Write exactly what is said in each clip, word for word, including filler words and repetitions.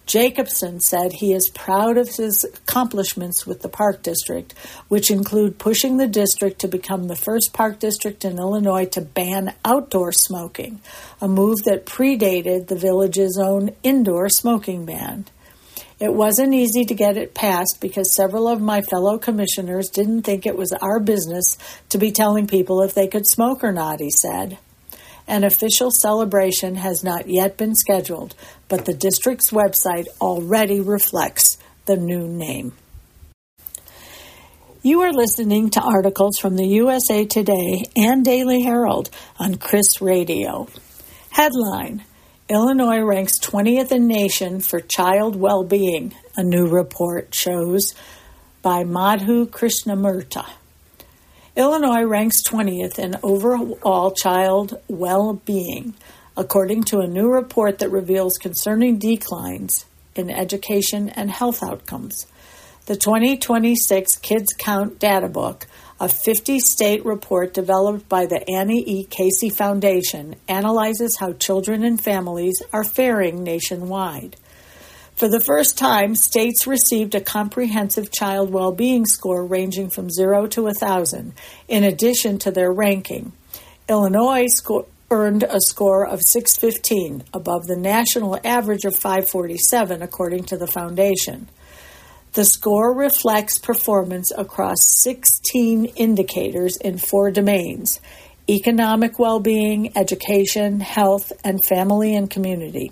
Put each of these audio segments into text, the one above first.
Jacobson said he is proud of his accomplishments with the Park District, which include pushing the district to become the first park district in Illinois to ban outdoor smoking, a move that predated the village's own indoor smoking ban. It wasn't easy to get it passed because several of my fellow commissioners didn't think it was our business to be telling people if they could smoke or not, he said. An official celebration has not yet been scheduled, but the district's website already reflects the new name. You are listening to articles from the U S A Today and Daily Herald on Chris Radio. Headline: Illinois ranks twentieth in nation for child well-being, a new report shows, by Madhu Krishnamurthy. Illinois ranks twentieth in overall child well-being, according to a new report that reveals concerning declines in education and health outcomes. The twenty twenty-six Kids Count Data Book, a fifty-state report developed by the Annie E. Casey Foundation, analyzes how children and families are faring nationwide. For the first time, states received a comprehensive child well-being score ranging from zero to one thousand, in addition to their ranking. Illinois sco- earned a score of six fifteen, above the national average of five forty-seven, according to the foundation. The score reflects performance across sixteen indicators in four domains: economic well-being, education, health, and family and community.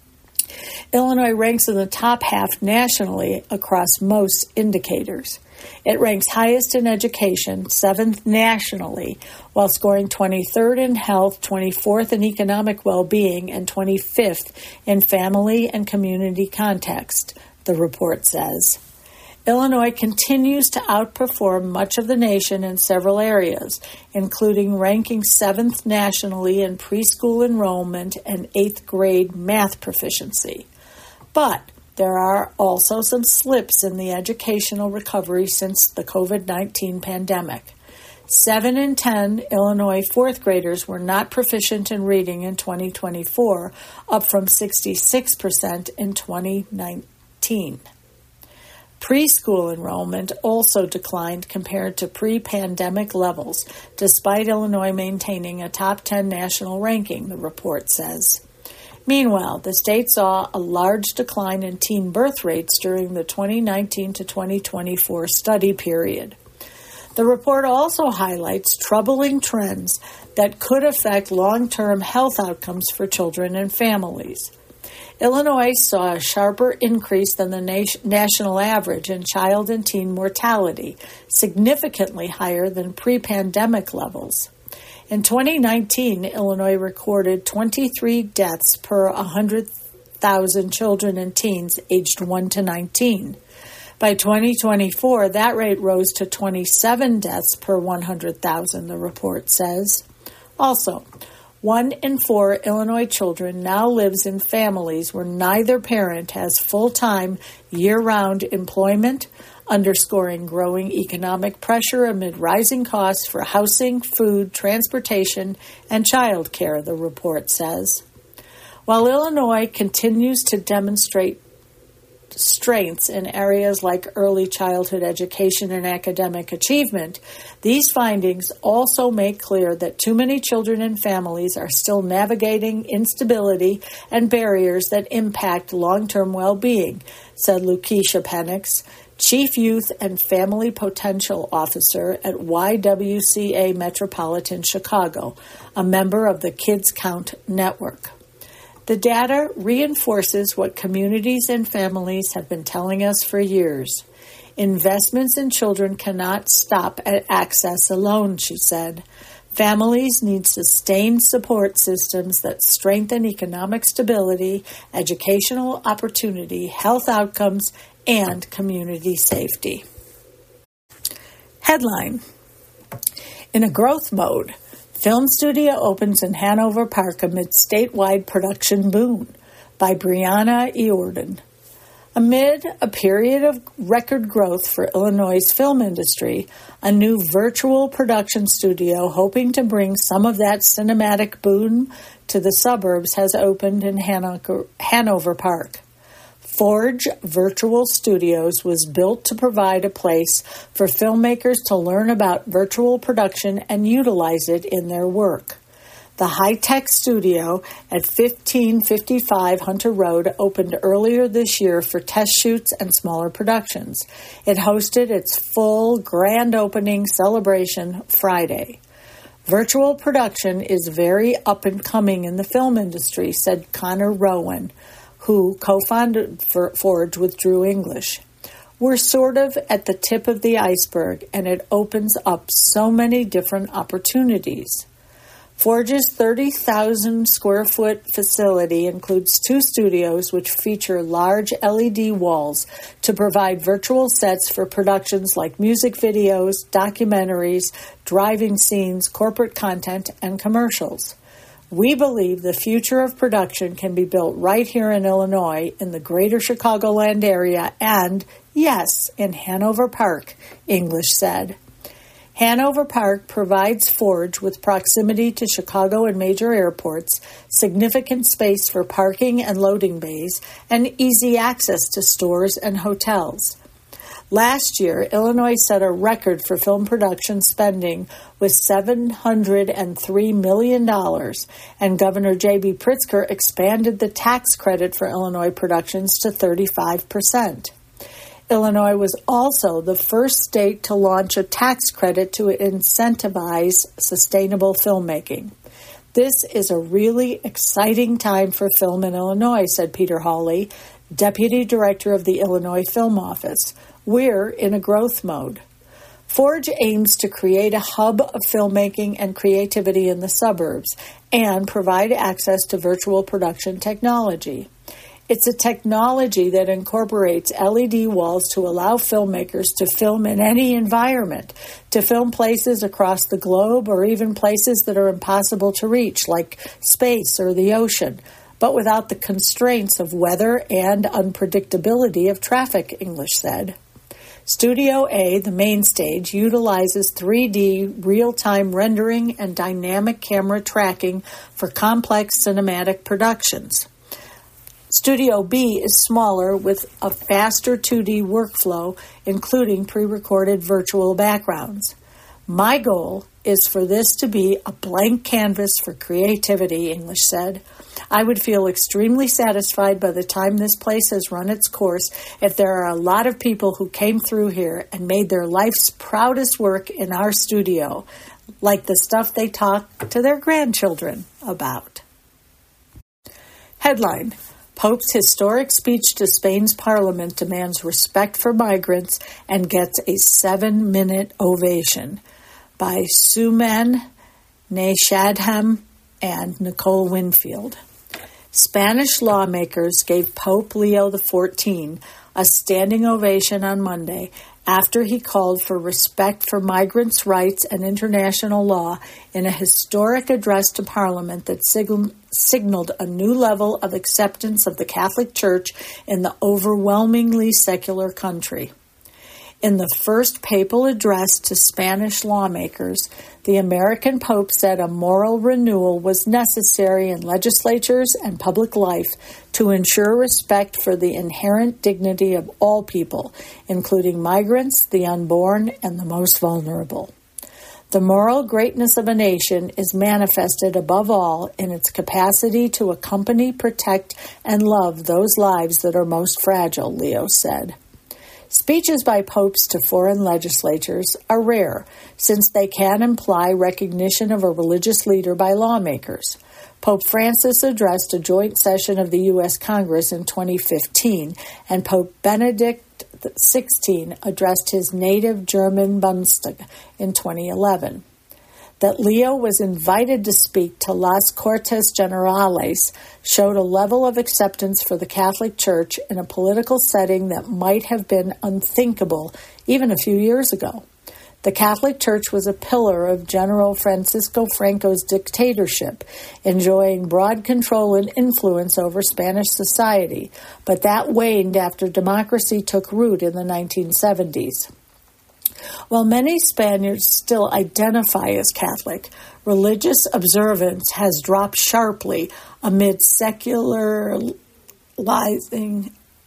Illinois ranks in the top half nationally across most indicators. It ranks highest in education, seventh nationally, while scoring twenty-third in health, twenty-fourth in economic well-being, and twenty-fifth in family and community context, the report says. Illinois continues to outperform much of the nation in several areas, including ranking seventh nationally in preschool enrollment and eighth grade math proficiency. But there are also some slips in the educational recovery since the covid nineteen pandemic. Seven in ten Illinois fourth graders were not proficient in reading in twenty twenty-four, up from sixty-six percent in twenty nineteen. Preschool enrollment also declined compared to pre-pandemic levels, despite Illinois maintaining a top ten national ranking, the report says. Meanwhile, the state saw a large decline in teen birth rates during the twenty nineteen to twenty twenty-four study period. The report also highlights troubling trends that could affect long-term health outcomes for children and families. Illinois saw a sharper increase than the nation, national average in child and teen mortality, significantly higher than pre-pandemic levels. In twenty nineteen, Illinois recorded twenty-three deaths per one hundred thousand children and teens aged one to nineteen. By twenty twenty-four, that rate rose to twenty-seven deaths per one hundred thousand, the report says. Also, one in four Illinois children now lives in families where neither parent has full-time, year-round employment, underscoring growing economic pressure amid rising costs for housing, food, transportation, and child care, the report says. While Illinois continues to demonstrate strengths in areas like early childhood education and academic achievement, these findings also make clear that too many children and families are still navigating instability and barriers that impact long-term well-being, said Lakeisha Penix, Chief Youth and Family Potential Officer at Y W C A Metropolitan Chicago, a member of the Kids Count Network. The data reinforces what communities and families have been telling us for years. Investments in children cannot stop at access alone, she said. Families need sustained support systems that strengthen economic stability, educational opportunity, health outcomes, and community safety. Headline: In a growth mode, film studio opens in Hanover Park amid statewide production boom, by Brianna Eorden. Amid a period of record growth for Illinois' film industry, a new virtual production studio hoping to bring some of that cinematic boom to the suburbs has opened in Hanover, Hanover Park. Forge Virtual Studios was built to provide a place for filmmakers to learn about virtual production and utilize it in their work. The high-tech studio at fifteen fifty-five Hunter Road opened earlier this year for test shoots and smaller productions. It hosted its full grand opening celebration Friday. Virtual production is very up-and-coming in the film industry, said Connor Rowan, who co-founded Forge with Drew English. We're sort of at the tip of the iceberg, and it opens up so many different opportunities. Forge's thirty thousand square foot facility includes two studios which feature large L E D walls to provide virtual sets for productions like music videos, documentaries, driving scenes, corporate content, and commercials. We believe the future of production can be built right here in Illinois, in the greater Chicagoland area, and, yes, in Hanover Park, English said. Hanover Park provides Forge with proximity to Chicago and major airports, significant space for parking and loading bays, and easy access to stores and hotels. Last year, Illinois set a record for film production spending with seven hundred three million dollars, and Governor J B Pritzker expanded the tax credit for Illinois productions to thirty-five percent. Illinois was also the first state to launch a tax credit to incentivize sustainable filmmaking. This is a really exciting time for film in Illinois, said Peter Hawley, Deputy Director of the Illinois Film Office. We're in a growth mode. Forge aims to create a hub of filmmaking and creativity in the suburbs and provide access to virtual production technology. It's a technology that incorporates L E D walls to allow filmmakers to film in any environment, to film places across the globe or even places that are impossible to reach, like space or the ocean, but without the constraints of weather and unpredictability of traffic, English said. Studio A, the main stage, utilizes three D real-time rendering and dynamic camera tracking for complex cinematic productions. Studio B is smaller with a faster two D workflow, including pre-recorded virtual backgrounds. My goal is for this to be a blank canvas for creativity, English said. I would feel extremely satisfied by the time this place has run its course if there are a lot of people who came through here and made their life's proudest work in our studio, like the stuff they talk to their grandchildren about. Headline: Pope's historic speech to Spain's parliament demands respect for migrants and gets a seven-minute ovation, by Suman Nashadham and Nicole Winfield. Spanish lawmakers gave Pope Leo the fourteenth a standing ovation on Monday after he called for respect for migrants' rights and international law in a historic address to Parliament that sig- signaled a new level of acceptance of the Catholic Church in the overwhelmingly secular country. In the first papal address to Spanish lawmakers, the American Pope said a moral renewal was necessary in legislatures and public life to ensure respect for the inherent dignity of all people, including migrants, the unborn, and the most vulnerable. The moral greatness of a nation is manifested above all in its capacity to accompany, protect, and love those lives that are most fragile, Leo said. Speeches by popes to foreign legislatures are rare, since they can imply recognition of a religious leader by lawmakers. Pope Francis addressed a joint session of the U S Congress in twenty fifteen, and Pope Benedict the sixteenth addressed his native German Bundestag in twenty eleven. That Leo was invited to speak to Las Cortes Generales showed a level of acceptance for the Catholic Church in a political setting that might have been unthinkable even a few years ago. The Catholic Church was a pillar of General Francisco Franco's dictatorship, enjoying broad control and influence over Spanish society, but that waned after democracy took root in the nineteen seventies. While many Spaniards still identify as Catholic, religious observance has dropped sharply amid secularizing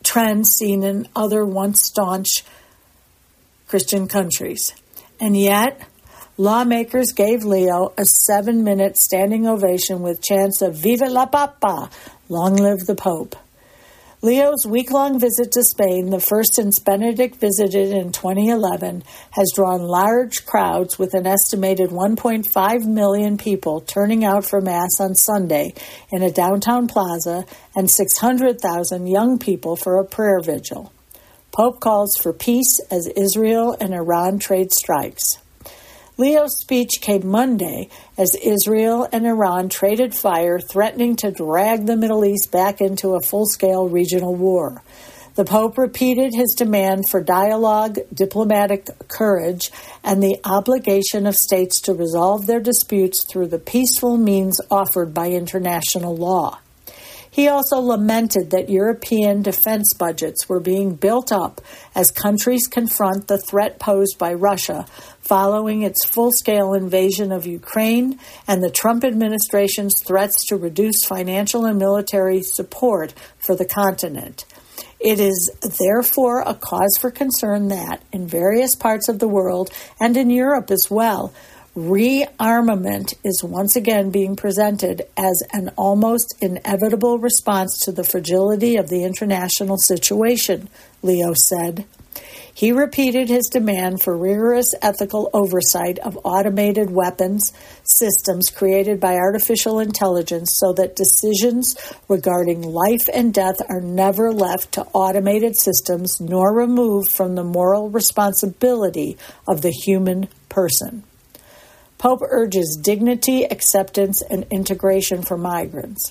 trend seen in other once staunch Christian countries. And yet, lawmakers gave Leo a seven-minute standing ovation with chants of "Viva la Papa!" Long live the Pope. Leo's week-long visit to Spain, the first since Benedict visited in twenty eleven, has drawn large crowds with an estimated one point five million people turning out for Mass on Sunday in a downtown plaza and six hundred thousand young people for a prayer vigil. Pope calls for peace as Israel and Iran trade strikes. Leo's speech came Monday as Israel and Iran traded fire, threatening to drag the Middle East back into a full-scale regional war. The Pope repeated his demand for dialogue, diplomatic courage, and the obligation of states to resolve their disputes through the peaceful means offered by international law. He also lamented that European defense budgets were being built up as countries confront the threat posed by Russia following its full-scale invasion of Ukraine and the Trump administration's threats to reduce financial and military support for the continent. It is therefore a cause for concern that, in various parts of the world, and in Europe as well, rearmament is once again being presented as an almost inevitable response to the fragility of the international situation, Leo said. He repeated his demand for rigorous ethical oversight of automated weapons systems created by artificial intelligence so that decisions regarding life and death are never left to automated systems nor removed from the moral responsibility of the human person. Pope urges dignity, acceptance, and integration for migrants.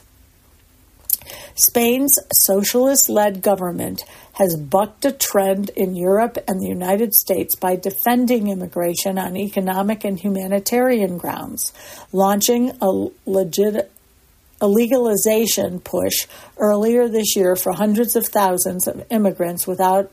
Spain's socialist-led government has bucked a trend in Europe and the United States by defending immigration on economic and humanitarian grounds, launching a legit a legalization push earlier this year for hundreds of thousands of immigrants without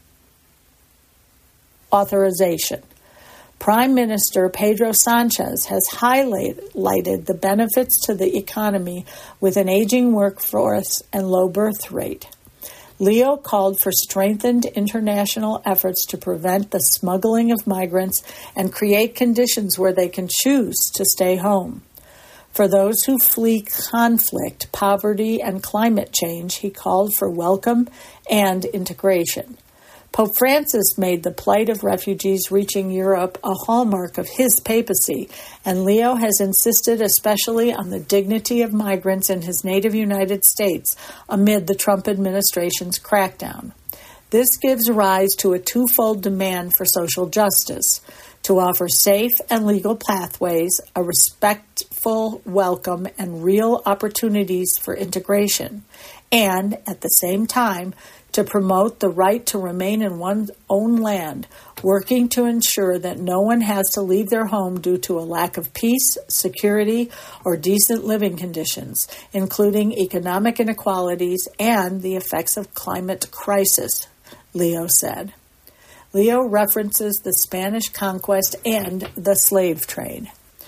authorization. Prime Minister Pedro Sanchez has highlighted the benefits to the economy with an aging workforce and low birth rate. Leo called for strengthened international efforts to prevent the smuggling of migrants and create conditions where they can choose to stay home. For those who flee conflict, poverty, and climate change, he called for welcome and integration. Pope Francis made the plight of refugees reaching Europe a hallmark of his papacy, and Leo has insisted especially on the dignity of migrants in his native United States amid the Trump administration's crackdown. This gives rise to a twofold demand for social justice: to offer safe and legal pathways, a respectful welcome, and real opportunities for integration, and, at the same time, to promote the right to remain in one's own land, working to ensure that no one has to leave their home due to a lack of peace, security, or decent living conditions, including economic inequalities and the effects of climate crisis, Leo said. Leo references the Spanish conquest and the slave trade.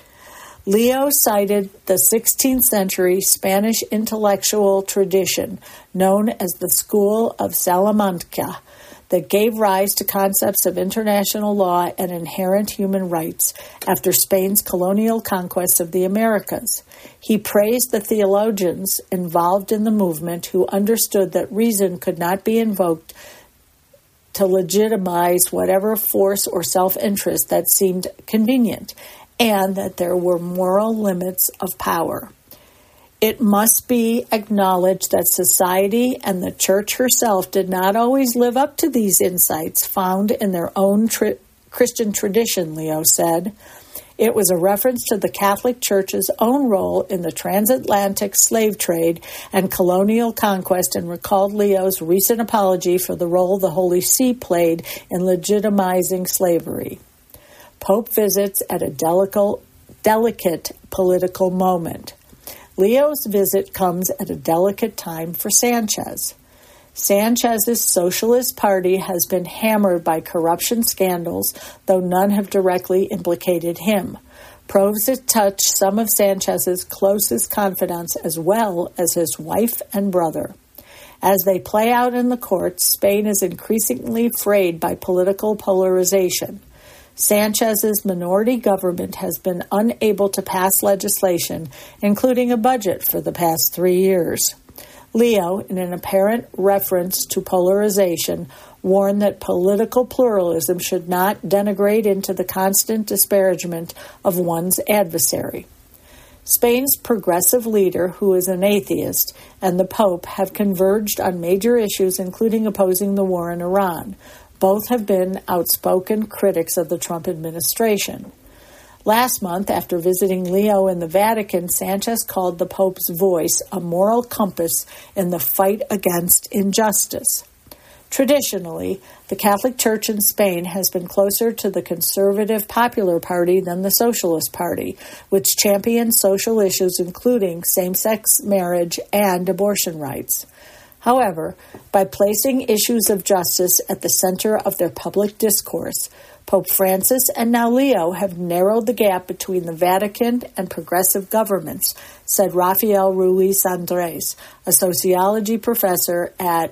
Leo cited the sixteenth century Spanish intellectual tradition known as the School of Salamanca that gave rise to concepts of international law and inherent human rights after Spain's colonial conquest of the Americas. He praised the theologians involved in the movement who understood that reason could not be invoked to legitimize whatever force or self-interest that seemed convenient, and that there were moral limits of power. It must be acknowledged that society and the Church herself did not always live up to these insights found in their own tri- Christian tradition, Leo said. It was a reference to the Catholic Church's own role in the transatlantic slave trade and colonial conquest, and recalled Leo's recent apology for the role the Holy See played in legitimizing slavery. Pope visits at a delicate, delicate political moment. Leo's visit comes at a delicate time for Sanchez. Sanchez's Socialist Party has been hammered by corruption scandals, though none have directly implicated him. Probes have touched some of Sanchez's closest confidants as well as his wife and brother. As they play out in the courts, Spain is increasingly frayed by political polarization. Sanchez's minority government has been unable to pass legislation, including a budget, for the past three years. Leo, in an apparent reference to polarization, warned that political pluralism should not denigrate into the constant disparagement of one's adversary. Spain's progressive leader, who is an atheist, and the Pope have converged on major issues, including opposing the war in Iran. Both have been outspoken critics of the Trump administration. Last month, after visiting Leo in the Vatican, Sanchez called the Pope's voice a moral compass in the fight against injustice. Traditionally, the Catholic Church in Spain has been closer to the conservative Popular Party than the Socialist Party, which champions social issues including same-sex marriage and abortion rights. However, by placing issues of justice at the center of their public discourse, Pope Francis and now Leo have narrowed the gap between the Vatican and progressive governments, said Rafael Ruiz Andres, a sociology professor at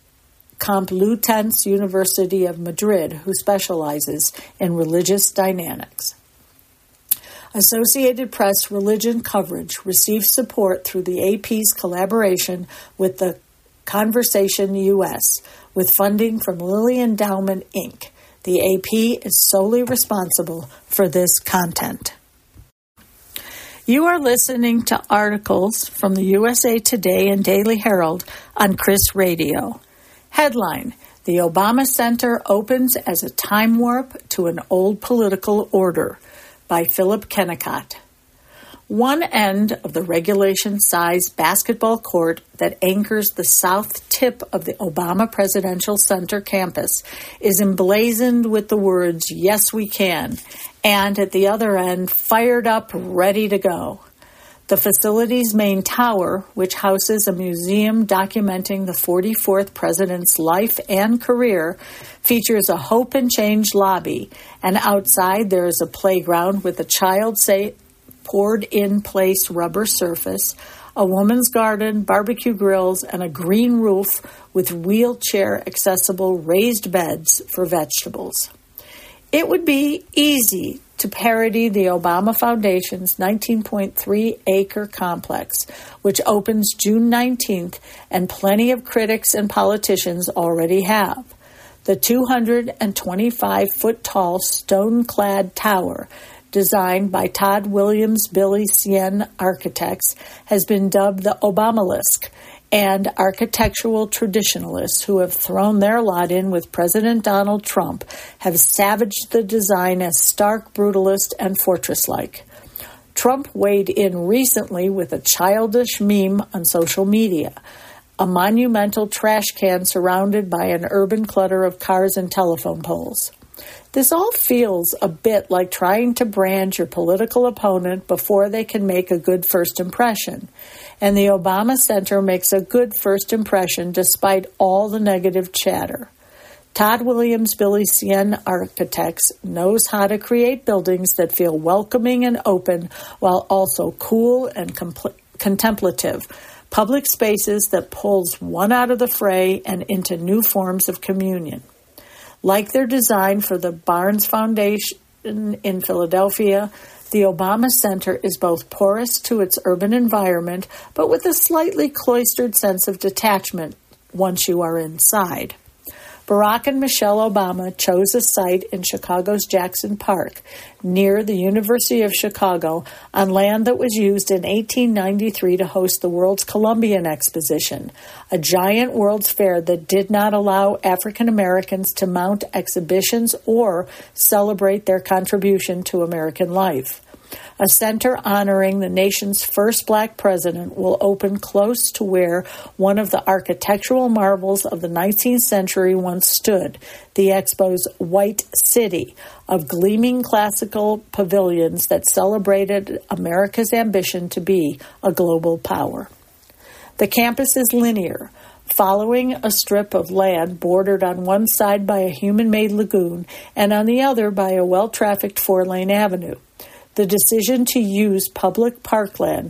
Complutense University of Madrid, who specializes in religious dynamics. Associated Press religion coverage received support through the A P's collaboration with the Conversation U S, with funding from Lilly Endowment, Incorporated. The A P is solely responsible for this content. You are listening to articles from the U S A Today and Daily Herald on Chris Radio. Headline: The Obama Center opens as a time warp to an old political order, by Philip Kennicott. One end of the regulation-sized basketball court that anchors the south tip of the Obama Presidential Center campus is emblazoned with the words, "Yes, we can," and at the other end, fired up, ready to go. The facility's main tower, which houses a museum documenting the forty-fourth president's life and career, features a Hope and Change lobby, and outside there is a playground with a child-safe poured-in-place rubber surface, a woman's garden, barbecue grills, and a green roof with wheelchair-accessible raised beds for vegetables. It would be easy to parody the Obama Foundation's nineteen point three acre complex, which opens June nineteenth, and plenty of critics and politicians already have. The two hundred twenty-five foot tall stone-clad tower, designed by Todd Williams Billy Sien Architects, has been dubbed the Obamalisk, and architectural traditionalists who have thrown their lot in with President Donald Trump have savaged the design as stark, brutalist, and fortress-like. Trump weighed in recently with a childish meme on social media, a monumental trash can surrounded by an urban clutter of cars and telephone poles. This all feels a bit like trying to brand your political opponent before they can make a good first impression. And the Obama Center makes a good first impression despite all the negative chatter. Todd Williams Billy Sien Architects knows how to create buildings that feel welcoming and open while also cool and compl- contemplative. Public spaces that pulls one out of the fray and into new forms of communion. Like their design for the Barnes Foundation in Philadelphia, the Obama Center is both porous to its urban environment, but with a slightly cloistered sense of detachment once you are inside. Barack and Michelle Obama chose a site in Chicago's Jackson Park, near the University of Chicago, on land that was used in eighteen ninety-three to host the World's Columbian Exposition, a giant World's Fair that did not allow African Americans to mount exhibitions or celebrate their contribution to American life. A center honoring the nation's first black president will open close to where one of the architectural marvels of the nineteenth century once stood, the Expo's White City, of gleaming classical pavilions that celebrated America's ambition to be a global power. The campus is linear, following a strip of land bordered on one side by a human-made lagoon and on the other by a well-trafficked four-lane avenue. The decision to use public parkland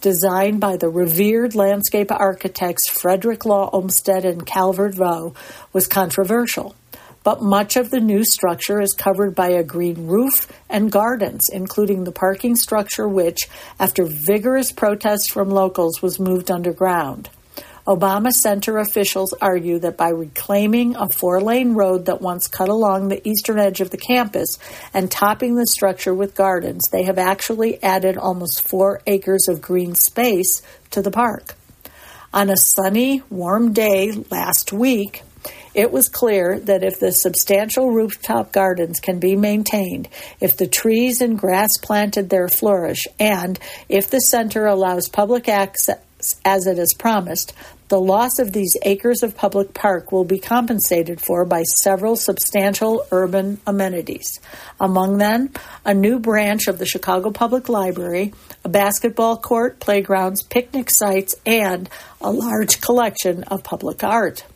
designed by the revered landscape architects Frederick Law Olmsted and Calvert Vaux, was controversial. But much of the new structure is covered by a green roof and gardens, including the parking structure which, after vigorous protests from locals, was moved underground. Obama Center officials argue that by reclaiming a four-lane road that once cut along the eastern edge of the campus and topping the structure with gardens, they have actually added almost four acres of green space to the park. On a sunny, warm day last week, it was clear that if the substantial rooftop gardens can be maintained, if the trees and grass planted there flourish, and if the center allows public access as it is promised, the loss of these acres of public park will be compensated for by several substantial urban amenities. Among them, a new branch of the Chicago Public Library, a basketball court, playgrounds, picnic sites, and a large collection of public art.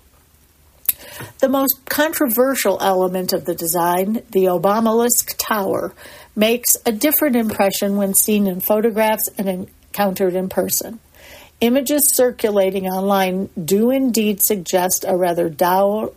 The most controversial element of the design, the Obamalisk Tower, makes a different impression when seen in photographs and encountered in person. Images circulating online do indeed suggest a rather dour,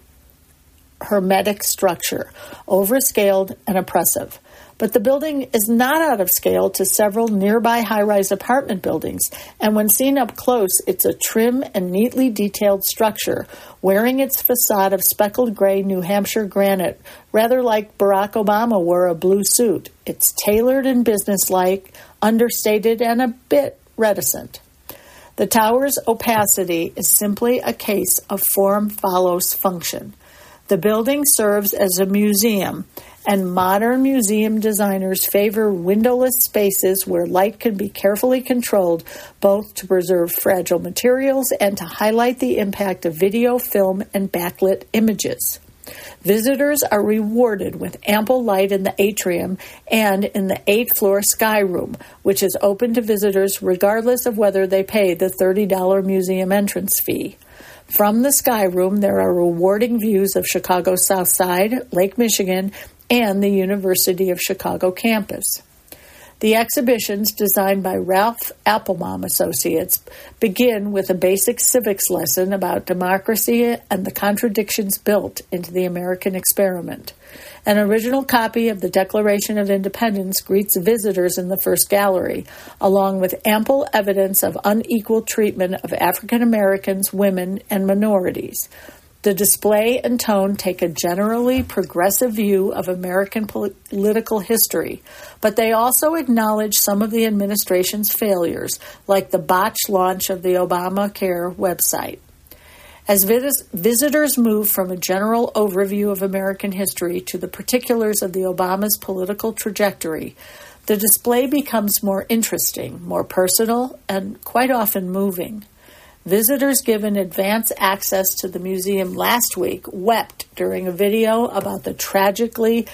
hermetic structure, overscaled and oppressive. But the building is not out of scale to several nearby high-rise apartment buildings, and when seen up close, it's a trim and neatly detailed structure, wearing its facade of speckled gray New Hampshire granite, rather like Barack Obama wore a blue suit. It's tailored and businesslike, understated, and a bit reticent. The tower's opacity is simply a case of form follows function. The building serves as a museum, and modern museum designers favor windowless spaces where light can be carefully controlled, both to preserve fragile materials and to highlight the impact of video, film, and backlit images. Visitors are rewarded with ample light in the atrium and in the eighth-floor sky room, which is open to visitors regardless of whether they pay the thirty dollars museum entrance fee. From the sky room, there are rewarding views of Chicago's South Side, Lake Michigan, and the University of Chicago campus. The exhibitions, designed by Ralph Applebaum Associates, begin with a basic civics lesson about democracy and the contradictions built into the American experiment. An original copy of the Declaration of Independence greets visitors in the first gallery, along with ample evidence of unequal treatment of African Americans, women, and minorities. The display and tone take a generally progressive view of American political history, but they also acknowledge some of the administration's failures, like the botched launch of the Obamacare website. As vis- visitors move from a general overview of American history to the particulars of the Obama's political trajectory, the display becomes more interesting, more personal, and quite often moving. Visitors given advance access to the museum last week wept during a video about the tragically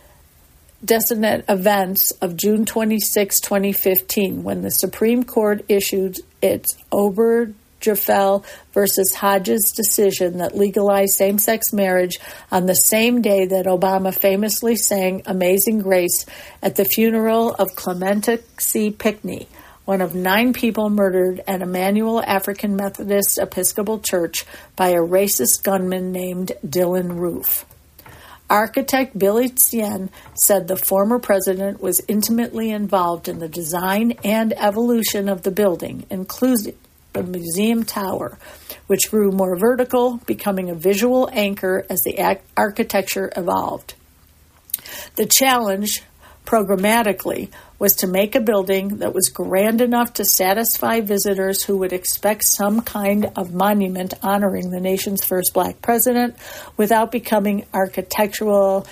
dissonant events of June twenty-sixth, twenty fifteen, when the Supreme Court issued its Obergefell versus Hodges decision that legalized same-sex marriage on the same day that Obama famously sang Amazing Grace at the funeral of Clementa C. Pinckney, one of nine people murdered at Emmanuel African Methodist Episcopal Church by a racist gunman named Dylann Roof. Architect Billy Tsien said the former president was intimately involved in the design and evolution of the building, including the museum tower, which grew more vertical, becoming a visual anchor as the architecture evolved. The challenge, programmatically, was to make a building that was grand enough to satisfy visitors who would expect some kind of monument honoring the nation's first black president without becoming architectural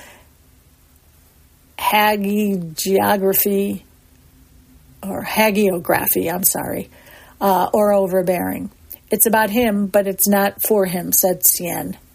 hagiography or hagiography, I'm sorry, uh, or overbearing. It's about him, but it's not for him, said Tsien.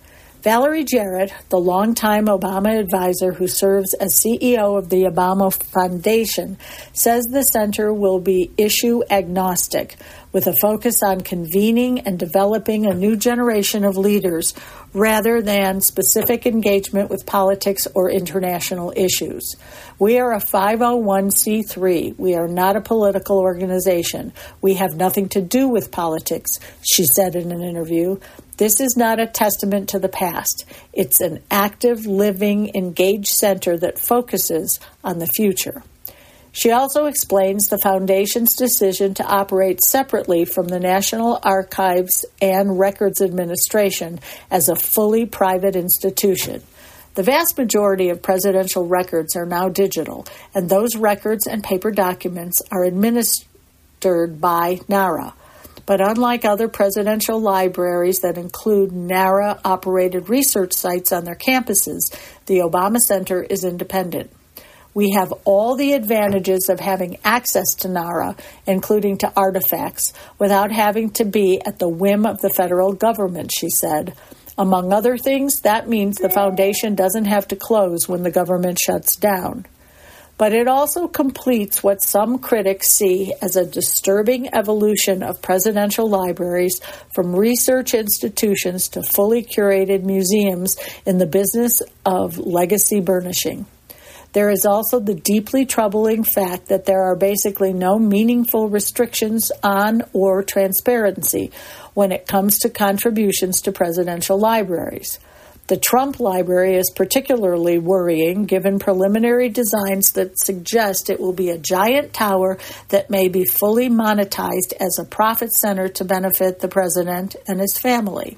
Valerie Jarrett, the longtime Obama advisor who serves as C E O of the Obama Foundation, says the center will be issue agnostic, with a focus on convening and developing a new generation of leaders rather than specific engagement with politics or international issues. We are a five oh one c three. We are not a political organization. We have nothing to do with politics, she said in an interview. This is not a testament to the past. It's an active, living, engaged center that focuses on the future. She also explains the Foundation's decision to operate separately from the National Archives and Records Administration as a fully private institution. The vast majority of presidential records are now digital, and those records and paper documents are administered by NARA. But unlike other presidential libraries that include NARA-operated research sites on their campuses, the Obama Center is independent. We have all the advantages of having access to NARA, including to artifacts, without having to be at the whim of the federal government, she said. Among other things, that means the foundation doesn't have to close when the government shuts down. But it also completes what some critics see as a disturbing evolution of presidential libraries from research institutions to fully curated museums in the business of legacy burnishing. There is also the deeply troubling fact that there are basically no meaningful restrictions on or transparency when it comes to contributions to presidential libraries. The Trump Library is particularly worrying, given preliminary designs that suggest it will be a giant tower that may be fully monetized as a profit center to benefit the president and his family.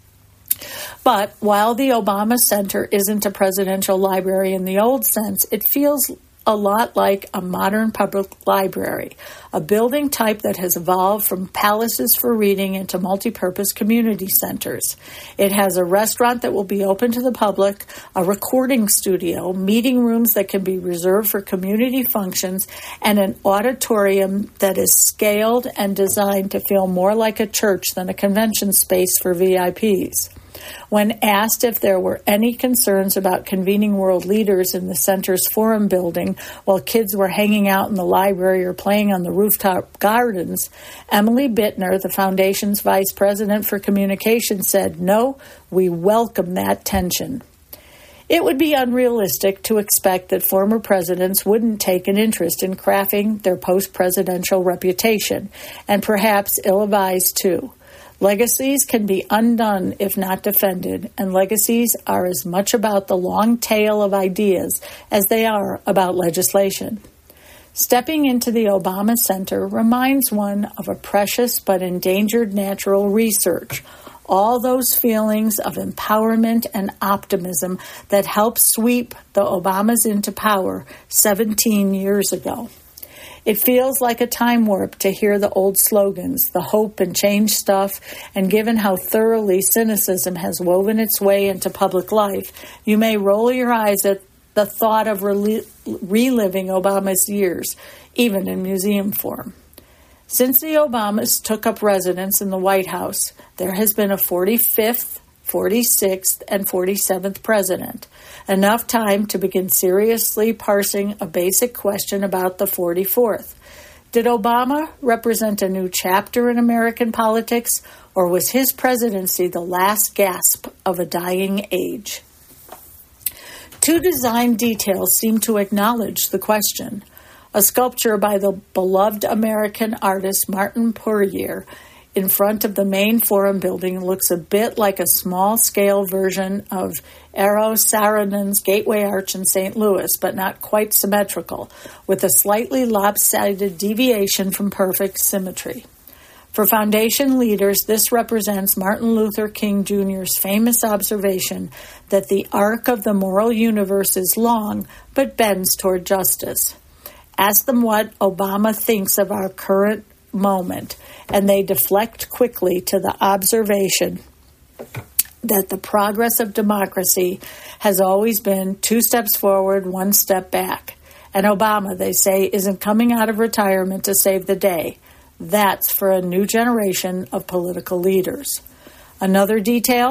But while the Obama Center isn't a presidential library in the old sense, it feels a lot like a modern public library, a building type that has evolved from palaces for reading into multipurpose community centers. It has a restaurant that will be open to the public, a recording studio, meeting rooms that can be reserved for community functions, and an auditorium that is scaled and designed to feel more like a church than a convention space for V I Ps. When asked if there were any concerns about convening world leaders in the center's forum building while kids were hanging out in the library or playing on the rooftop gardens, Emily Bittner, the foundation's vice president for communications, said, "No, we welcome that tension." It would be unrealistic to expect that former presidents wouldn't take an interest in crafting their post-presidential reputation, and perhaps ill-advised too. Legacies can be undone if not defended, and legacies are as much about the long tail of ideas as they are about legislation. Stepping into the Obama Center reminds one of a precious but endangered natural research, all those feelings of empowerment and optimism that helped sweep the Obamas into power seventeen years ago. It feels like a time warp to hear the old slogans, the hope and change stuff, and given how thoroughly cynicism has woven its way into public life, you may roll your eyes at the thought of rel- reliving Obama's years, even in museum form. Since the Obamas took up residence in the White House, there has been a forty-fifth, forty-sixth, and forty-seventh president, enough time to begin seriously parsing a basic question about the forty-fourth. Did Obama represent a new chapter in American politics, or was his presidency the last gasp of a dying age? Two design details seem to acknowledge the question. A sculpture by the beloved American artist Martin Puryear in front of the main forum building looks a bit like a small-scale version of Eero Saarinen's Gateway Arch in Saint Louis, but not quite symmetrical, with a slightly lopsided deviation from perfect symmetry. For Foundation leaders, this represents Martin Luther King Junior's famous observation that the arc of the moral universe is long, but bends toward justice. Ask them what Obama thinks of our current moment, and they deflect quickly to the observation that the progress of democracy has always been two steps forward, one step back. And Obama, they say, isn't coming out of retirement to save the day. That's for a new generation of political leaders. Another detail,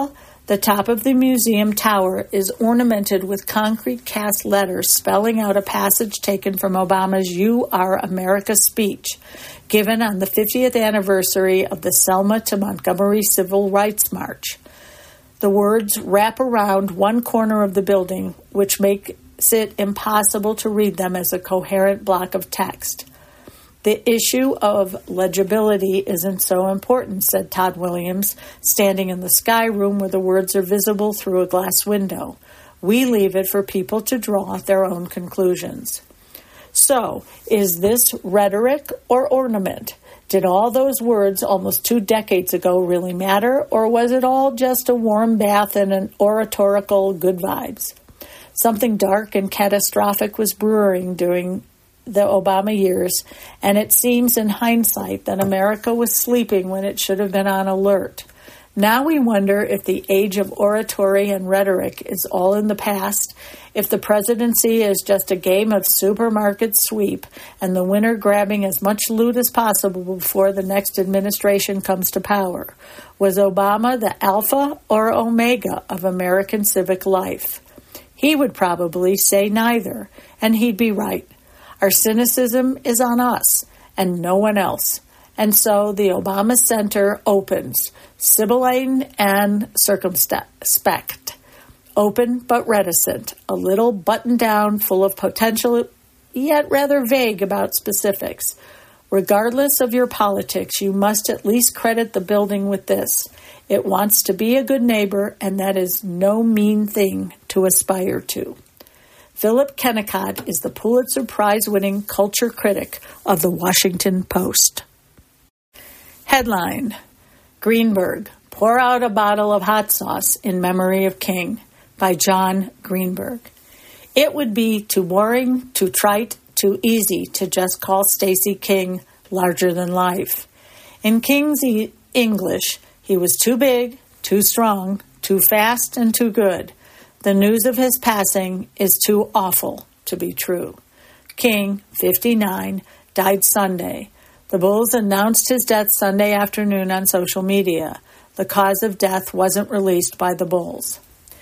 The top of the museum tower is ornamented with concrete cast letters spelling out a passage taken from Obama's You Are America speech, given on the fiftieth anniversary of the Selma to Montgomery Civil Rights March. The words wrap around one corner of the building, which makes it impossible to read them as a coherent block of text. The issue of legibility isn't so important, said Todd Williams, standing in the sky room where the words are visible through a glass window. We leave it for people to draw their own conclusions. So, is this rhetoric or ornament? Did all those words almost two decades ago really matter, or was it all just a warm bath and an oratorical good vibes? Something dark and catastrophic was brewing during the Obama years, and it seems in hindsight that America was sleeping when it should have been on alert. Now we wonder if the age of oratory and rhetoric is all in the past, if the presidency is just a game of supermarket sweep and the winner grabbing as much loot as possible before the next administration comes to power. Was Obama the alpha or omega of American civic life? He would probably say neither, and he'd be right. Our cynicism is on us and no one else. And so the Obama Center opens, sibylline and circumspect, open but reticent, a little buttoned down, full of potential, yet rather vague about specifics. Regardless of your politics, you must at least credit the building with this. It wants to be a good neighbor, and that is no mean thing to aspire to. Philip Kennicott is the Pulitzer Prize-winning culture critic of the Washington Post. Headline: Greenberg, Pour Out a Bottle of Hot Sauce in Memory of King, by John Greenberg. It would be too boring, too trite, too easy to just call Stacey King larger than life. In King's e- English, he was too big, too strong, too fast, and too good. The news of his passing is too awful to be true. King, fifty-nine, died Sunday. The Bulls announced his death Sunday afternoon on social media. The cause of death wasn't released by the Bulls.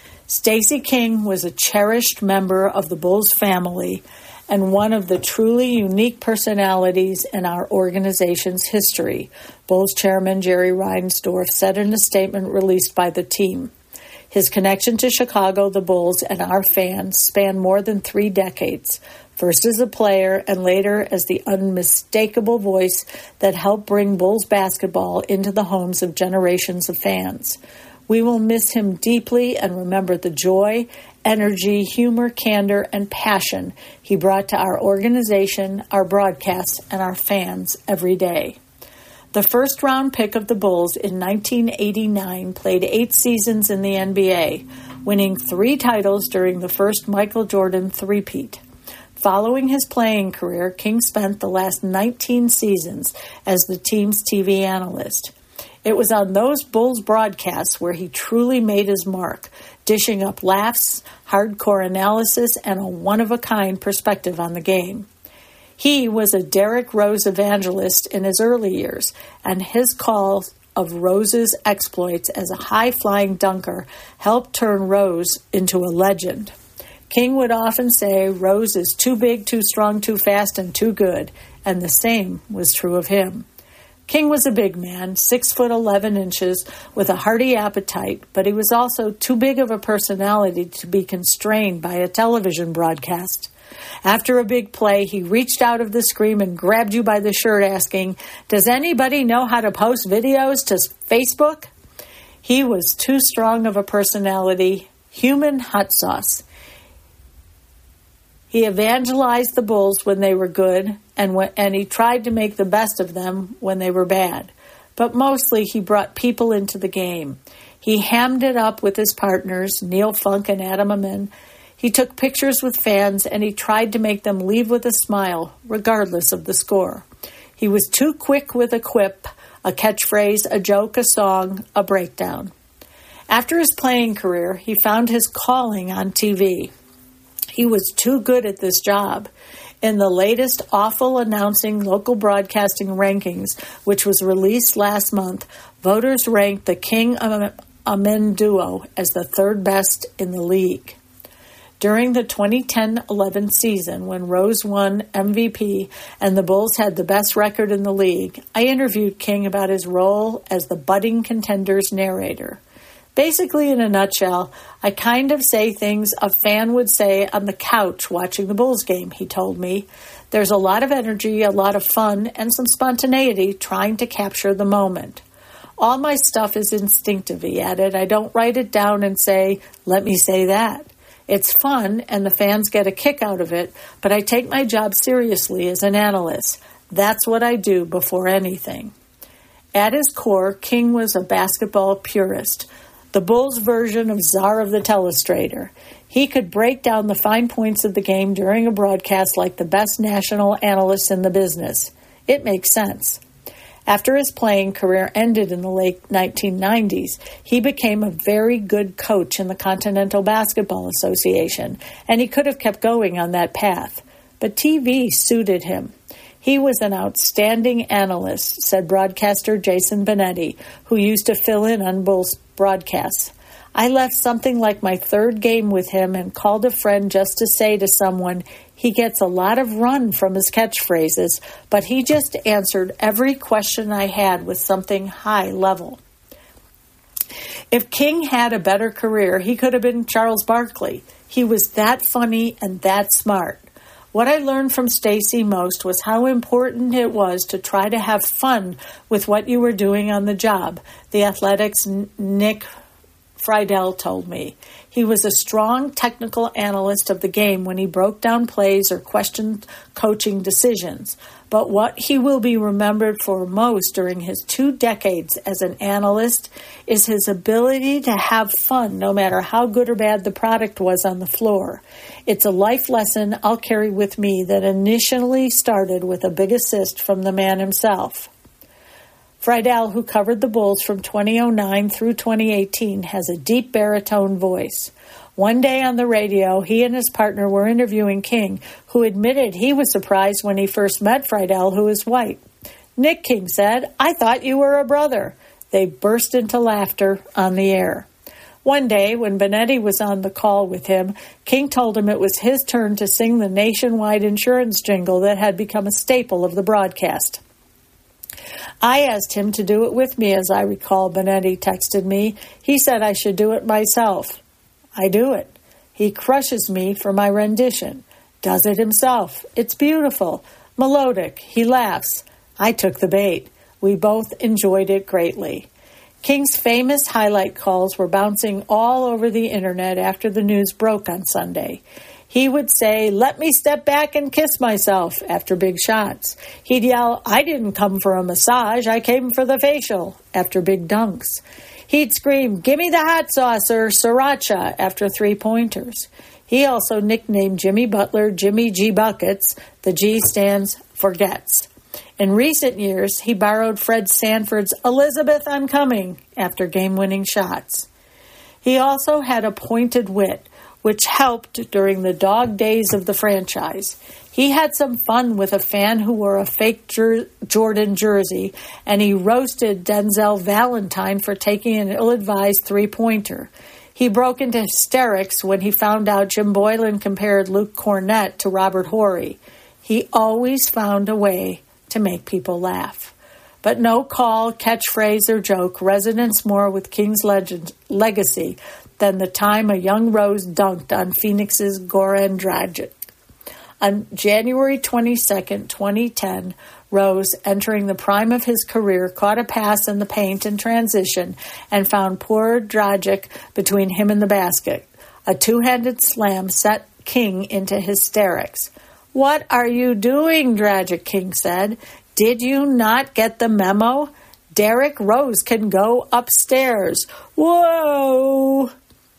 Stacey King was a cherished member of the Bulls family and one of the truly unique personalities in our organization's history, Bulls chairman Jerry Reinsdorf said in a statement released by the team. His connection to Chicago, the Bulls, and our fans spanned more than three decades, first as a player and later as the unmistakable voice that helped bring Bulls basketball into the homes of generations of fans. We will miss him deeply and remember the joy, energy, humor, candor, and passion he brought to our organization, our broadcasts, and our fans every day. The first-round pick of the Bulls in nineteen eighty-nine played eight seasons in the N B A, winning three titles during the first Michael Jordan three-peat. Following his playing career, King spent the last nineteen seasons as the team's T V analyst. It was on those Bulls broadcasts where he truly made his mark, dishing up laughs, hardcore analysis, and a one-of-a-kind perspective on the game. He was a Derrick Rose evangelist in his early years, and his call of Rose's exploits as a high-flying dunker helped turn Rose into a legend. King would often say Rose is too big, too strong, too fast, and too good, and the same was true of him. King was a big man, six foot eleven inches, with a hearty appetite, but he was also too big of a personality to be constrained by a television broadcast. After a big play, he reached out of the screen and grabbed you by the shirt asking, "Does anybody know how to post videos to Facebook?" He was too strong of a personality, human hot sauce. He evangelized the Bulls when they were good, and, when, and he tried to make the best of them when they were bad. But mostly he brought people into the game. He hammed it up with his partners, Neil Funk and Adam Amin. He took pictures with fans, and he tried to make them leave with a smile, regardless of the score. He was too quick with a quip, a catchphrase, a joke, a song, a breakdown. After his playing career, he found his calling on T V. He was too good at this job. In the latest Awful Announcing Local Broadcasting Rankings, which was released last month, voters ranked the King a men duo as the third best in the league. During the twenty ten eleven season, when Rose won M V P and the Bulls had the best record in the league, I interviewed King about his role as the budding contenders narrator. Basically, in a nutshell, I kind of say things a fan would say on the couch watching the Bulls game, he told me. There's a lot of energy, a lot of fun, and some spontaneity trying to capture the moment. All my stuff is instinctive, he added. I don't write it down and say, let me say that. It's fun, and the fans get a kick out of it, but I take my job seriously as an analyst. That's what I do before anything. At his core, King was a basketball purist, the Bulls' version of Czar of the Telestrator. He could break down the fine points of the game during a broadcast like the best national analyst in the business. It makes sense. After his playing career ended in the late nineteen nineties, he became a very good coach in the Continental Basketball Association, and he could have kept going on that path. But T V suited him. He was an outstanding analyst, said broadcaster Jason Benetti, who used to fill in on Bulls broadcasts. I left something like my third game with him and called a friend just to say to someone, he gets a lot of run from his catchphrases, but he just answered every question I had with something high level. If King had a better career, he could have been Charles Barkley. He was that funny and that smart. What I learned from Stacey most was how important it was to try to have fun with what you were doing on the job, The Athletic's Nick Friedel told me. He was a strong technical analyst of the game when he broke down plays or questioned coaching decisions. But what he will be remembered for most during his two decades as an analyst is his ability to have fun no matter how good or bad the product was on the floor. It's a life lesson I'll carry with me that initially started with a big assist from the man himself. Friedel, who covered the Bulls from twenty oh nine through twenty eighteen, has a deep baritone voice. One day on the radio, he and his partner were interviewing King, who admitted he was surprised when he first met Friedel, who is white. Nick, King said, I thought you were a brother. They burst into laughter on the air. One day, when Benetti was on the call with him, King told him it was his turn to sing the nationwide insurance jingle that had become a staple of the broadcast. I asked him to do it with me, as I recall, Benetti texted me. He said I should do it myself. I do it. He crushes me for my rendition. Does it himself. It's beautiful. Melodic. He laughs. I took the bait. We both enjoyed it greatly. King's famous highlight calls were bouncing all over the internet after the news broke on Sunday. He would say, let me step back and kiss myself after big shots. He'd yell, I didn't come for a massage, I came for the facial after big dunks. He'd scream, give me the hot sauce or sriracha after three-pointers. He also nicknamed Jimmy Butler Jimmy G. Buckets. The G stands for gets. In recent years, he borrowed Fred Sanford's Elizabeth, I'm coming after game-winning shots. He also had a pointed wit, which helped during the dog days of the franchise. He had some fun with a fan who wore a fake jer- Jordan jersey, and he roasted Denzel Valentine for taking an ill-advised three-pointer. He broke into hysterics when he found out Jim Boylan compared Luke Cornett to Robert Horry. He always found a way to make people laugh. But no call, catchphrase, or joke resonates more with King's legend, legacy than the time a young Rose dunked on Phoenix's Goran Dragic. On January twenty-second, twenty ten, Rose, entering the prime of his career, caught a pass in the paint in transition and found poor Dragic between him and the basket. A two-handed slam set King into hysterics. What are you doing, Dragic, King said. Did you not get the memo? Derrick Rose can go upstairs. Whoa!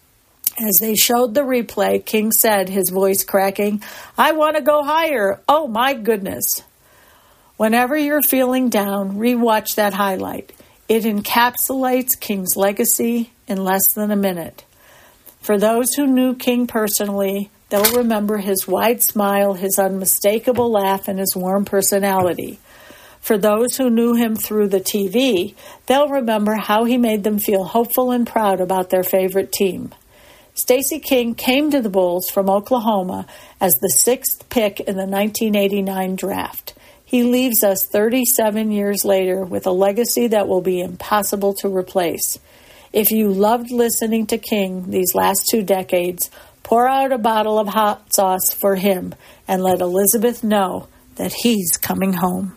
As they showed the replay, King said, his voice cracking, I want to go higher. Oh, my goodness. Whenever you're feeling down, rewatch that highlight. It encapsulates King's legacy in less than a minute. For those who knew King personally, they'll remember his wide smile, his unmistakable laugh, and his warm personality. For those who knew him through the T V, they'll remember how he made them feel hopeful and proud about their favorite team. Stacey King came to the Bulls from Oklahoma as the sixth pick in the nineteen eighty-nine draft. He leaves us thirty-seven years later with a legacy that will be impossible to replace. If you loved listening to King these last two decades, pour out a bottle of hot sauce for him and let Elizabeth know that he's coming home.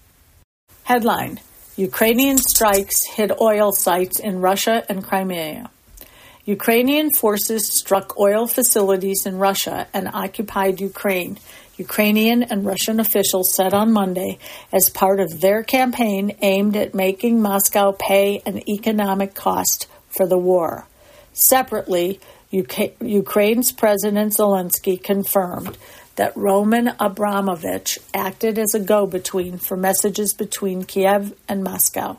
Headline: Ukrainian strikes hit oil sites in Russia and Crimea. Ukrainian forces struck oil facilities in Russia and occupied Ukraine, Ukrainian and Russian officials said on Monday, as part of their campaign aimed at making Moscow pay an economic cost for the war. Separately, U K, Ukraine's President Zelensky confirmed that Roman Abramovich acted as a go-between for messages between Kiev and Moscow.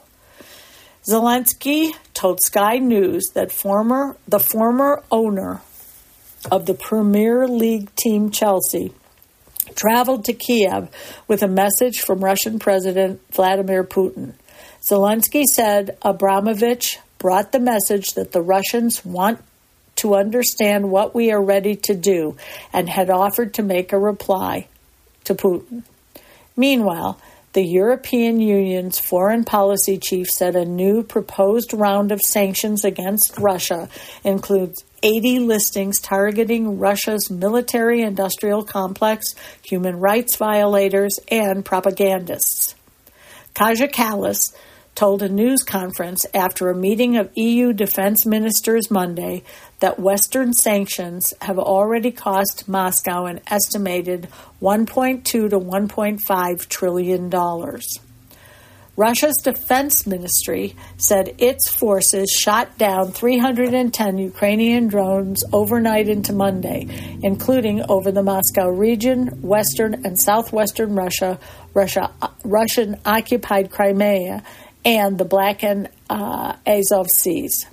Zelensky told Sky News that former the former owner of the Premier League team Chelsea traveled to Kiev with a message from Russian President Vladimir Putin. Zelensky said Abramovich brought the message that the Russians want to understand what we are ready to do and had offered to make a reply to Putin. Meanwhile, the European Union's foreign policy chief said a new proposed round of sanctions against Russia includes eighty listings targeting Russia's military-industrial complex, human rights violators, and propagandists. Kaja Kallas told a news conference after a meeting of E U defense ministers Monday that Western sanctions have already cost Moscow an estimated one point two to one point five trillion dollars. Russia's defense ministry said its forces shot down three hundred ten Ukrainian drones overnight into Monday, including over the Moscow region, western and southwestern Russia, Russia Russian-occupied Crimea, and the Black and uh, Azov Seas.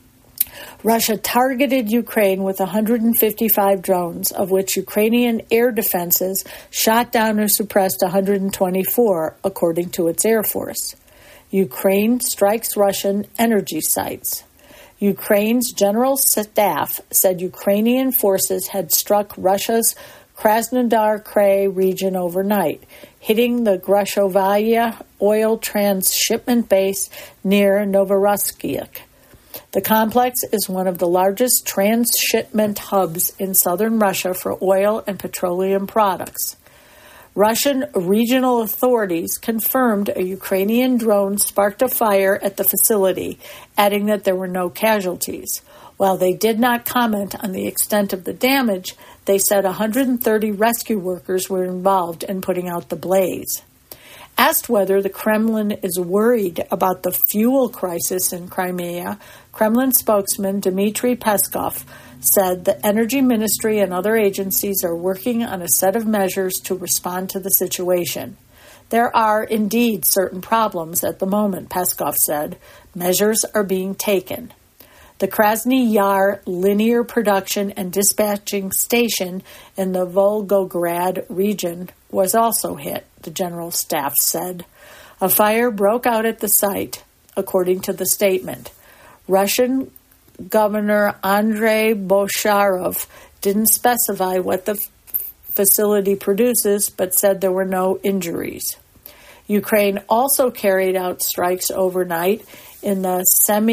Russia targeted Ukraine with one hundred fifty-five drones, of which Ukrainian air defenses shot down or suppressed one hundred twenty-four, according to its Air Force. Ukraine strikes Russian energy sites. Ukraine's general staff said Ukrainian forces had struck Russia's Krasnodar Krai region overnight, hitting the Grushovalia oil transshipment base near Novorossiysk. The complex is one of the largest transshipment hubs in southern Russia for oil and petroleum products. Russian regional authorities confirmed a Ukrainian drone sparked a fire at the facility, adding that there were no casualties. While they did not comment on the extent of the damage, they said one hundred thirty rescue workers were involved in putting out the blaze. Asked whether the Kremlin is worried about the fuel crisis in Crimea, Kremlin spokesman Dmitry Peskov said the Energy Ministry and other agencies are working on a set of measures to respond to the situation. There are indeed certain problems at the moment, Peskov said. Measures are being taken. The Krasny Yar linear production and dispatching station in the Volgograd region was also hit, the general staff said. A fire broke out at the site, according to the statement. Russian Governor Andrei Bosharov didn't specify what the f- facility produces, but said there were no injuries. Ukraine also carried out strikes overnight in the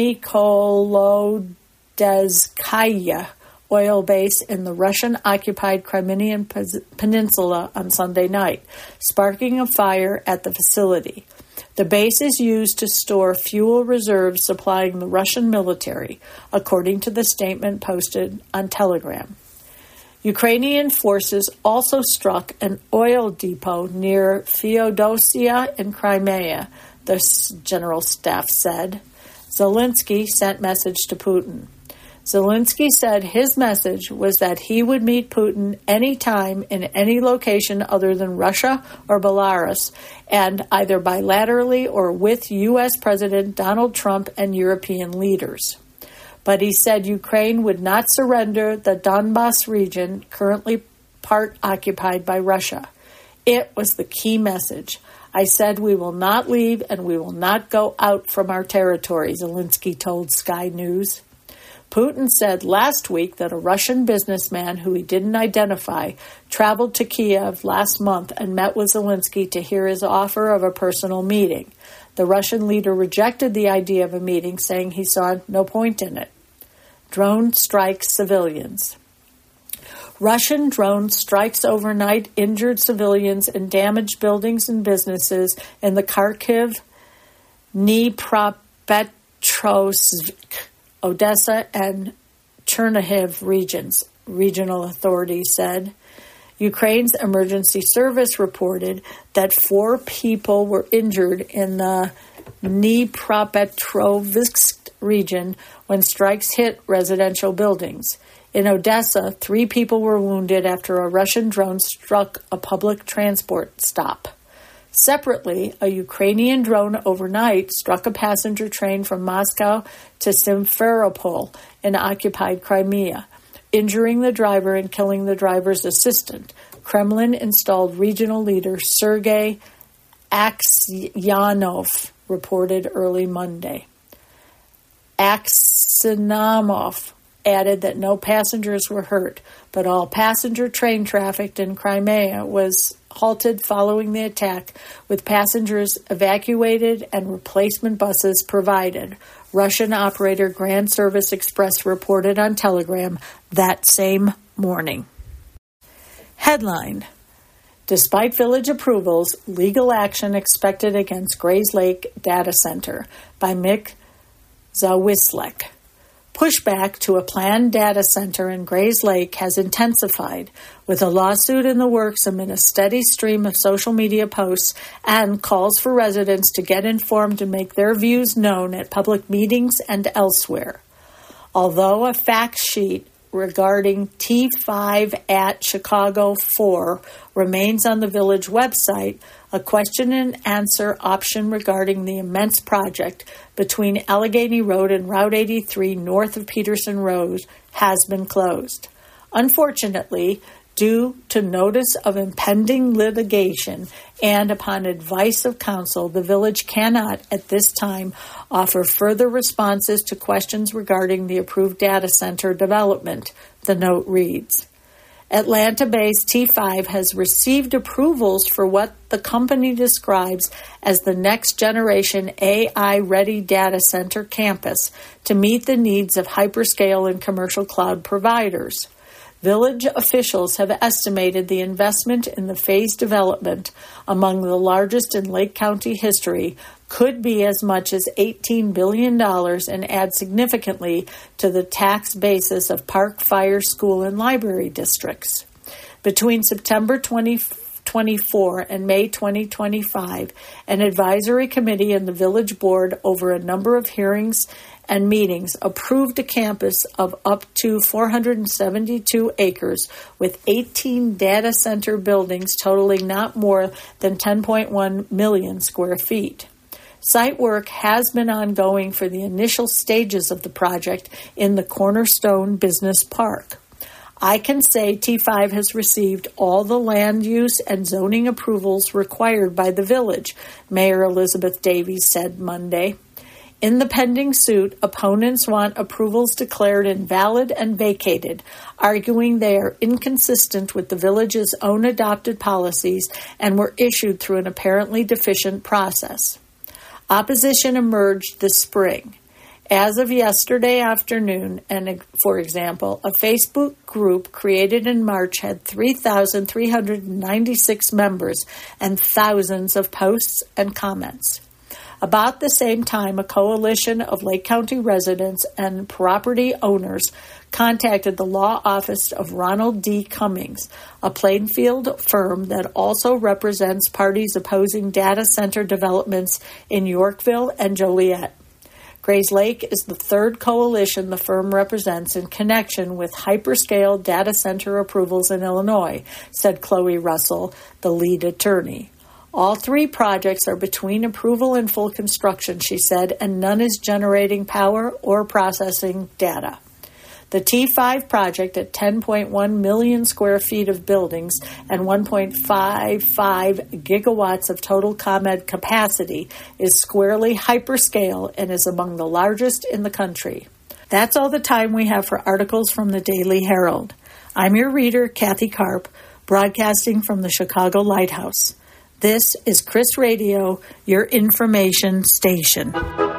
Semikholodezkaya oil base in the Russian-occupied Crimean Peninsula on Sunday night, sparking a fire at the facility. The base is used to store fuel reserves supplying the Russian military, according to the statement posted on Telegram. Ukrainian forces also struck an oil depot near Feodosia in Crimea, the general staff said. Zelensky sent message to Putin. Zelensky said his message was that he would meet Putin anytime in any location other than Russia or Belarus, and either bilaterally or with U S President Donald Trump and European leaders. But he said Ukraine would not surrender the Donbas region, currently part occupied by Russia. It was the key message. I said we will not leave and we will not go out from our territory, Zelensky told Sky News. Putin said last week that a Russian businessman who he didn't identify traveled to Kiev last month and met with Zelensky to hear his offer of a personal meeting. The Russian leader rejected the idea of a meeting, saying he saw no point in it. Drone strikes civilians. Russian drone strikes overnight injured civilians and damaged buildings and businesses in the Kharkiv, Dnipropetrovsk, Odessa, and Chernihiv regions, regional authorities said. Ukraine's emergency service reported that four people were injured in the Dnipropetrovsk region when strikes hit residential buildings. In Odessa, three people were wounded after a Russian drone struck a public transport stop. Separately, a Ukrainian drone overnight struck a passenger train from Moscow to Simferopol in occupied Crimea, injuring the driver and killing the driver's assistant. Kremlin installed regional leader Sergei Aksyonov reported early Monday. Aksyonov added that no passengers were hurt, but all passenger train traffic in Crimea was halted following the attack, with passengers evacuated and replacement buses provided. Russian operator Grand Service Express reported on Telegram that same morning. Headline: Despite village approvals, legal action expected against Grays Lake Data Center by Mick Zawislek. Pushback to a planned data center in Grays Lake has intensified, with a lawsuit in the works amid a steady stream of social media posts and calls for residents to get informed and make their views known at public meetings and elsewhere. Although a fact sheet regarding T five at Chicago four remains on the village website, a question and answer option regarding the immense project between Allegheny Road and Route eighty-three north of Peterson Road has been closed. Unfortunately, due to notice of impending litigation and upon advice of counsel, the village cannot at this time offer further responses to questions regarding the approved data center development, the note reads. Atlanta-based T five has received approvals for what the company describes as the next-generation A I-ready data center campus to meet the needs of hyperscale and commercial cloud providers. Village officials have estimated the investment in the phased development, among the largest in Lake County history, could be as much as eighteen billion dollars and add significantly to the tax basis of Park, Fire, School, and Library districts. Between September twenty twenty-four and May twenty twenty-five, an advisory committee and the village board, over a number of hearings and meetings, approved a campus of up to four hundred seventy-two acres with eighteen data center buildings totaling not more than ten point one million square feet. Site work has been ongoing for the initial stages of the project in the Cornerstone Business Park. I can say T five has received all the land use and zoning approvals required by the village, Mayor Elizabeth Davies said Monday. In the pending suit, opponents want approvals declared invalid and vacated, arguing they are inconsistent with the village's own adopted policies and were issued through an apparently deficient process. Opposition emerged this spring. As of yesterday afternoon, and for example, a Facebook group created in March had three thousand three hundred ninety-six members and thousands of posts and comments. About the same time, a coalition of Lake County residents and property owners contacted the law office of Ronald D. Cummings, a Plainfield firm that also represents parties opposing data center developments in Yorkville and Joliet. Grays Lake is the third coalition the firm represents in connection with hyperscale data center approvals in Illinois, said Chloe Russell, the lead attorney. All three projects are between approval and full construction, she said, and none is generating power or processing data. The T five project at ten point one million square feet of buildings and one point five five gigawatts of total ComEd capacity is squarely hyperscale and is among the largest in the country. That's all the time we have for articles from the Daily Herald. I'm your reader, Kathy Karp, broadcasting from the Chicago Lighthouse. This is Chris Radio, your information station.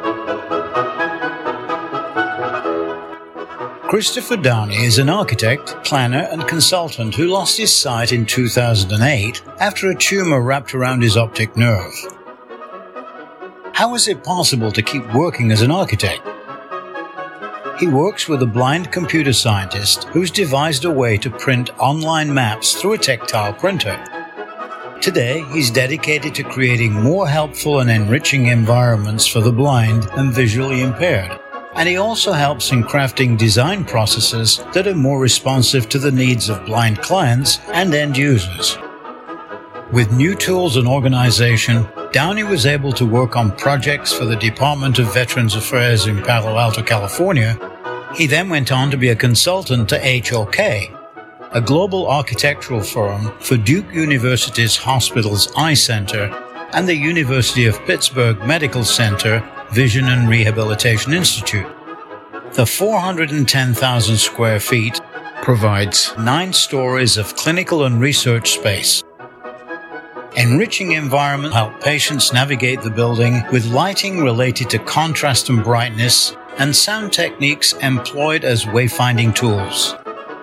Christopher Downey is an architect, planner, and consultant who lost his sight in two thousand eight after a tumor wrapped around his optic nerve. How is it possible to keep working as an architect? He works with a blind computer scientist who's devised a way to print online maps through a tactile printer. Today, he's dedicated to creating more helpful and enriching environments for the blind and visually impaired. And he also helps in crafting design processes that are more responsive to the needs of blind clients and end users. With new tools and organization, Downey was able to work on projects for the Department of Veterans Affairs in Palo Alto, California. He then went on to be a consultant to H O K, a global architectural firm for Duke University's Hospitals Eye Center and the University of Pittsburgh Medical Center Vision and Rehabilitation Institute. The four hundred ten thousand square feet provides nine stories of clinical and research space. Enriching environment help patients navigate the building with lighting related to contrast and brightness and sound techniques employed as wayfinding tools.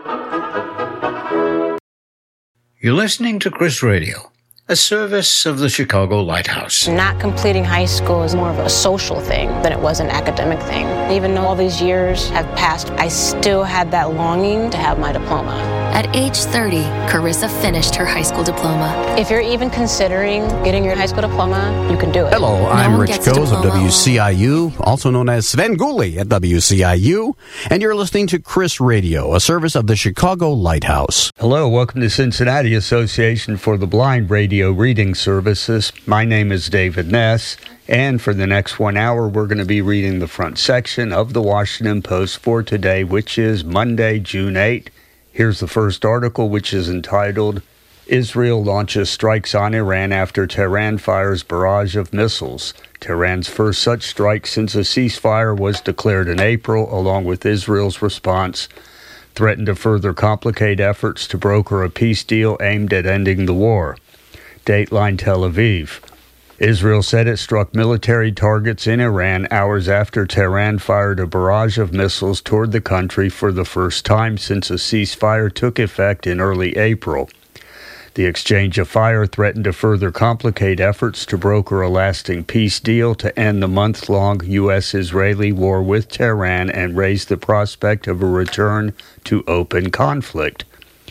You're listening to Chris Radio, a service of the Chicago Lighthouse. Not completing high school is more of a social thing than it was an academic thing. Even though all these years have passed, I still had that longing to have my diploma. At age thirty, Carissa finished her high school diploma. If you're even considering getting your high school diploma, you can do it. Hello, I'm Rich Coes of W C I U, also known as Sven Gulli at W C I U, and you're listening to Chris Radio, a service of the Chicago Lighthouse. Hello, welcome to Cincinnati Association for the Blind Radio Reading Services. My name is David Ness, and for the next one hour, we're going to be reading the front section of the Washington Post for today, which is Monday, June eighth. Here's the first article, which is entitled, Israel Launches Strikes on Iran After Tehran Fires Barrage of Missiles. Tehran's first such strike since a ceasefire was declared in April, along with Israel's response, threatened to further complicate efforts to broker a peace deal aimed at ending the war. Dateline Tel Aviv. Israel said it struck military targets in Iran hours after Tehran fired a barrage of missiles toward the country for the first time since a ceasefire took effect in early April. The exchange of fire threatened to further complicate efforts to broker a lasting peace deal to end the month-long U S Israeli war with Tehran and raise the prospect of a return to open conflict.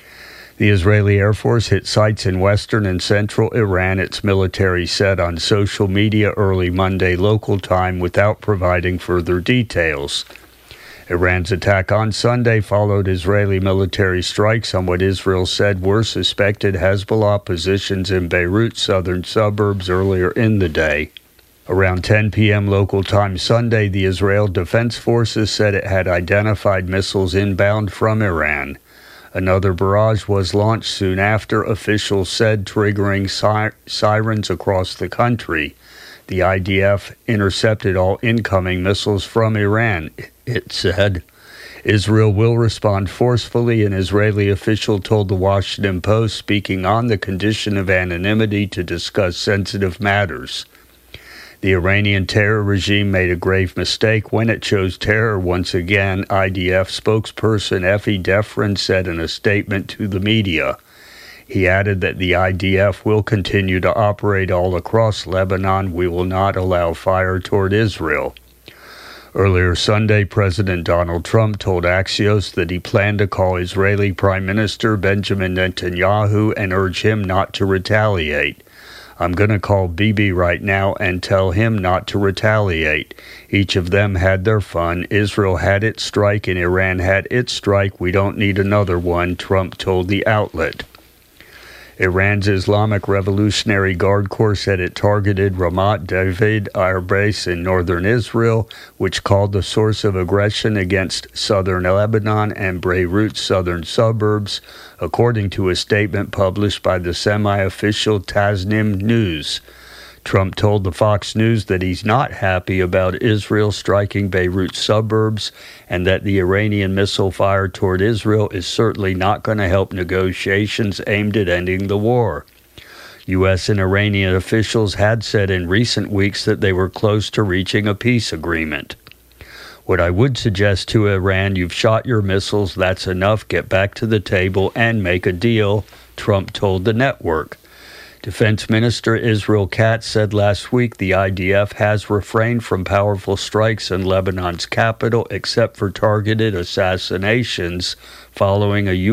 The Israeli Air Force hit sites in western and central Iran, its military said on social media early Monday local time without providing further details. Iran's attack on Sunday followed Israeli military strikes on what Israel said were suspected Hezbollah positions in Beirut's southern suburbs earlier in the day. Around ten p.m. local time Sunday, the Israel Defense Forces said it had identified missiles inbound from Iran. Another barrage was launched soon after, officials said, triggering si- sirens across the country. The I D F intercepted all incoming missiles from Iran, it said. Israel will respond forcefully, an Israeli official told the Washington Post, speaking on the condition of anonymity to discuss sensitive matters. The Iranian terror regime made a grave mistake when it chose terror once again, I D F spokesperson Effie Defrin said in a statement to the media. He added that the I D F will continue to operate all across Lebanon. We will not allow fire toward Israel. Earlier Sunday, President Donald Trump told Axios that he planned to call Israeli Prime Minister Benjamin Netanyahu and urge him not to retaliate. I'm going to call Bibi right now and tell him not to retaliate. Each of them had their fun. Israel had its strike and Iran had its strike. We don't need another one, Trump told the outlet. Iran's Islamic Revolutionary Guard Corps said it targeted Ramat David air base in northern Israel, which called the source of aggression against southern Lebanon and Beirut's southern suburbs, according to a statement published by the semi-official Tasnim News. Trump told the Fox News that he's not happy about Israel striking Beirut's suburbs and that the Iranian missile fire toward Israel is certainly not going to help negotiations aimed at ending the war. U S and Iranian officials had said in recent weeks that they were close to reaching a peace agreement. What I would suggest to Iran, you've shot your missiles, that's enough, get back to the table and make a deal, Trump told the network. Defense Minister Israel Katz said last week the I D F has refrained from powerful strikes in Lebanon's capital except for targeted assassinations following a